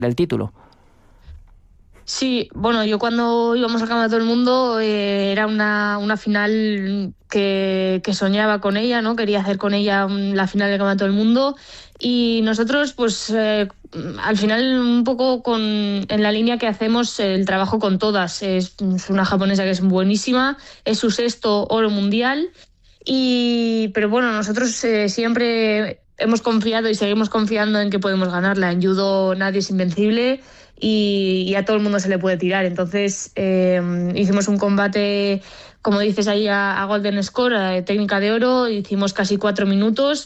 del título. Sí, bueno, yo cuando íbamos al Campeonato del Mundo era una final que soñaba con ella, ¿no? Quería hacer con ella la final del Campeonato del Mundo, y nosotros pues al final un poco en la línea que hacemos el trabajo con todas. Es una japonesa que es buenísima, es su 6º oro mundial, pero bueno, nosotros siempre hemos confiado y seguimos confiando en que podemos ganarla. En judo nadie es invencible y a todo el mundo se le puede tirar. Entonces hicimos un combate, como dices ahí, a Golden Score, técnica de oro. Hicimos casi 4 minutos,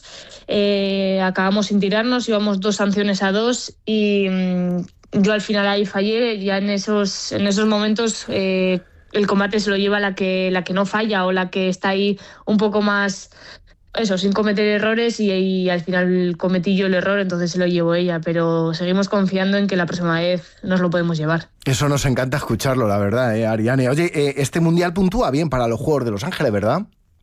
acabamos sin tirarnos, íbamos 2 sanciones a 2 y yo al final ahí fallé. Ya en esos momentos el combate se lo lleva la que no falla, o la que está ahí un poco más, eso, sin cometer errores, y al final cometí yo el error, entonces se lo llevó ella, pero seguimos confiando en que la próxima vez nos lo podemos llevar. Eso nos encanta escucharlo, la verdad, Ariane. Oye, este mundial puntúa bien para los Juegos de Los Ángeles, ¿verdad?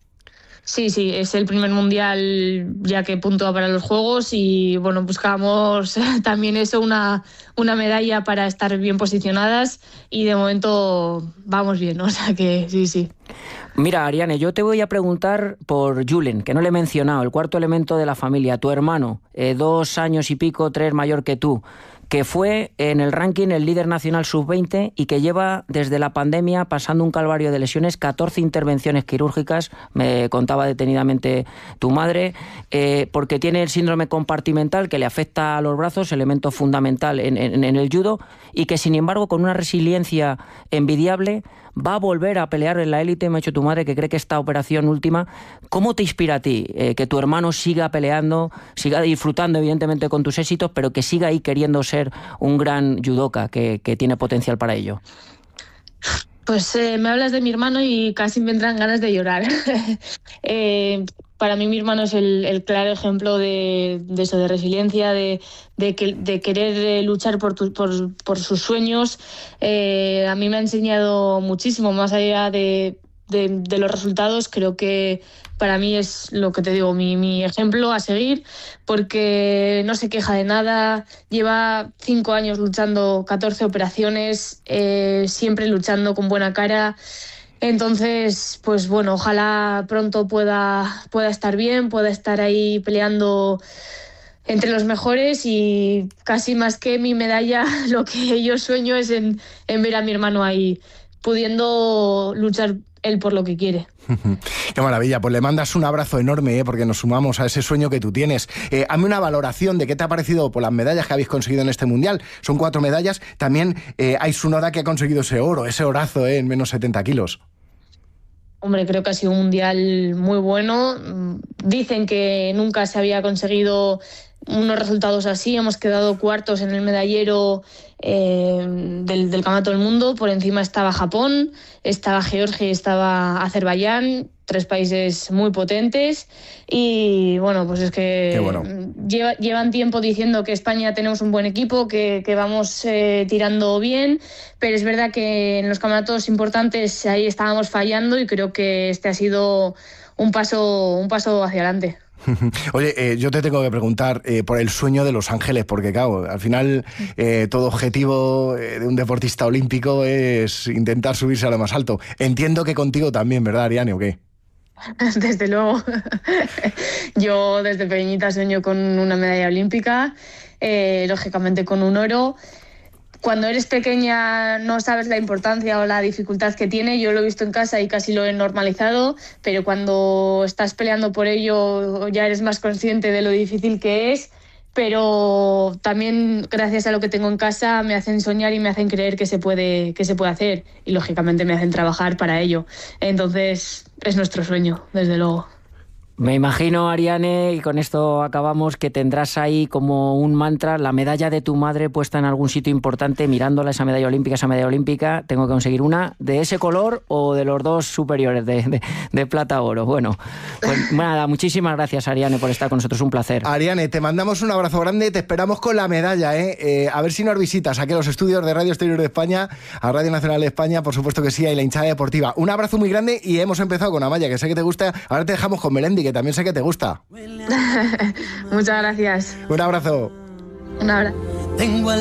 Sí, es el primer mundial ya que puntúa para los Juegos, y bueno, buscamos también eso, una medalla para estar bien posicionadas, y de momento vamos bien, ¿no? O sea que sí. Mira, Ariane, yo te voy a preguntar por Julen, que no le he mencionado, el cuarto elemento de la familia, tu hermano, 2 años y pico, 3 mayor que tú, que fue en el ranking el líder nacional sub-20 y que lleva desde la pandemia pasando un calvario de lesiones, 14 intervenciones quirúrgicas, me contaba detenidamente tu madre, porque tiene el síndrome compartimental que le afecta a los brazos, elemento fundamental en el judo, y que sin embargo con una resiliencia envidiable va a volver a pelear en la élite. Me ha dicho tu madre que cree que esta operación última. ¿Cómo te inspira a ti que tu hermano siga peleando, siga disfrutando evidentemente con tus éxitos, pero que siga ahí queriendo ser un gran judoka que tiene potencial para ello? Pues me hablas de mi hermano y casi me entran ganas de llorar. Para mí mi hermano es el claro ejemplo de eso, de resiliencia, de querer luchar por sus sueños. A mí me ha enseñado muchísimo, más allá de los resultados. Creo que para mí es lo que te digo, mi ejemplo a seguir, porque no se queja de nada, lleva 5 años luchando, 14 operaciones, siempre luchando con buena cara. Entonces, pues bueno, ojalá pronto pueda estar bien, pueda estar ahí peleando entre los mejores, y casi más que mi medalla, lo que yo sueño es en ver a mi hermano ahí pudiendo luchar él por lo que quiere. Qué maravilla, pues le mandas un abrazo enorme, porque nos sumamos a ese sueño que tú tienes. Hazme una valoración de qué te ha parecido por las medallas que habéis conseguido en este mundial. Son 4 medallas, también hay Tsunoda que ha conseguido ese oro, ese orazo en menos 70 kilos. Hombre, creo que ha sido un mundial muy bueno. Dicen que nunca se había conseguido unos resultados así. Hemos quedado cuartos en el medallero del Campeonato del Mundo. Por encima estaba Japón, estaba Georgia y estaba Azerbaiyán, 3 países muy potentes. Y bueno, pues es que bueno. Llevan tiempo diciendo que España tenemos un buen equipo, que vamos tirando bien, pero es verdad que en los campeonatos importantes ahí estábamos fallando, y creo que este ha sido un paso hacia adelante. Oye, yo te tengo que preguntar por el sueño de Los Ángeles, porque claro, al final todo objetivo de un deportista olímpico es intentar subirse a lo más alto. Entiendo que contigo también, ¿verdad, Ariane, o qué? Desde luego. Yo desde pequeñita sueño con una medalla olímpica, lógicamente con un oro. Cuando eres pequeña no sabes la importancia o la dificultad que tiene. Yo lo he visto en casa y casi lo he normalizado, pero cuando estás peleando por ello ya eres más consciente de lo difícil que es. Pero también, gracias a lo que tengo en casa, me hacen soñar y me hacen creer que se puede hacer, y lógicamente me hacen trabajar para ello. Entonces es nuestro sueño, desde luego. Me imagino, Ariane, y con esto acabamos, que tendrás ahí como un mantra la medalla de tu madre puesta en algún sitio importante, mirándola, esa medalla olímpica, tengo que conseguir una de ese color o de los 2 superiores, de plata oro. Bueno, pues nada, muchísimas gracias, Ariane, por estar con nosotros, un placer. Ariane, te mandamos un abrazo grande, te esperamos con la medalla, a ver si nos visitas aquí a los estudios de Radio Exterior de España, a Radio Nacional de España, por supuesto que sí, y la hinchada deportiva. Un abrazo muy grande, y hemos empezado con Amaya, que sé que te gusta, ahora te dejamos con Melendi, que también sé que te gusta. Muchas gracias. Un abrazo. Un abrazo.